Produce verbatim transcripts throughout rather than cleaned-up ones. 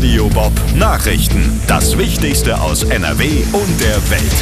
Radio Bob Nachrichten. Das Wichtigste aus N R W und der Welt.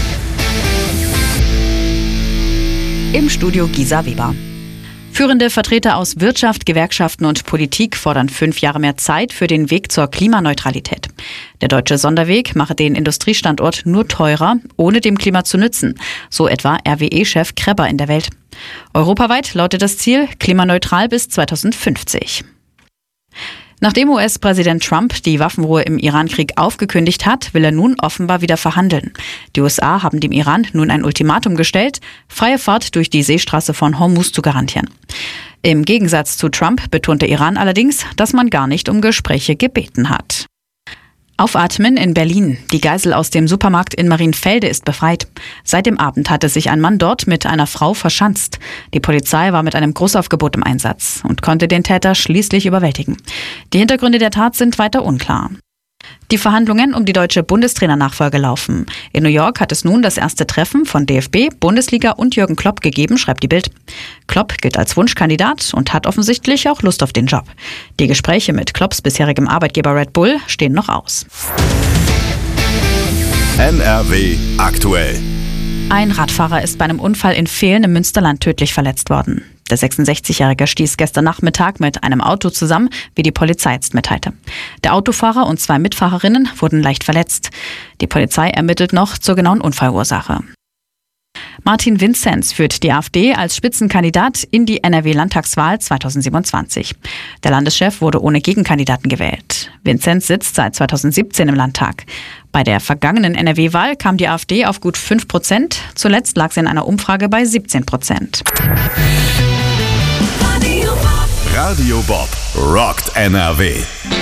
Im Studio Gisa Weber. Führende Vertreter aus Wirtschaft, Gewerkschaften und Politik fordern fünf Jahre mehr Zeit für den Weg zur Klimaneutralität. Der deutsche Sonderweg mache den Industriestandort nur teurer, ohne dem Klima zu nützen, so etwa R W E-Chef Krebber in der Welt. Europaweit lautet das Ziel klimaneutral bis zweitausendfünfzig. Nachdem U S-Präsident Trump die Waffenruhe im Iran-Krieg aufgekündigt hat, will er nun offenbar wieder verhandeln. Die U S A haben dem Iran nun ein Ultimatum gestellt, freie Fahrt durch die Seestraße von Hormuz zu garantieren. Im Gegensatz zu Trump betont der Iran allerdings, dass man gar nicht um Gespräche gebeten hat. Aufatmen in Berlin. Die Geisel aus dem Supermarkt in Marienfelde ist befreit. Seit dem Abend hatte sich ein Mann dort mit einer Frau verschanzt. Die Polizei war mit einem Großaufgebot im Einsatz und konnte den Täter schließlich überwältigen. Die Hintergründe der Tat sind weiter unklar. Die Verhandlungen um die deutsche Bundestrainernachfolge laufen. In New York hat es nun das erste Treffen von D F B, Bundesliga und Jürgen Klopp gegeben, schreibt die Bild. Klopp gilt als Wunschkandidat und hat offensichtlich auch Lust auf den Job. Die Gespräche mit Klopps bisherigem Arbeitgeber Red Bull stehen noch aus. N R W aktuell. Ein Radfahrer ist bei einem Unfall in Vehlen im Münsterland tödlich verletzt worden. Der sechsundsechzigjährige stieß gestern Nachmittag mit einem Auto zusammen, wie die Polizei jetzt mitteilte. Der Autofahrer und zwei Mitfahrerinnen wurden leicht verletzt. Die Polizei ermittelt noch zur genauen Unfallursache. Martin Vinzenz führt die AfD als Spitzenkandidat in die N R W-Landtagswahl zweitausendsiebenundzwanzig. Der Landeschef wurde ohne Gegenkandidaten gewählt. Vinzenz sitzt seit zweitausendsiebzehn im Landtag. Bei der vergangenen N R W-Wahl kam die AfD auf gut fünf Prozent. Zuletzt lag sie in einer Umfrage bei siebzehn Prozent. Radio Bob rockt N R W.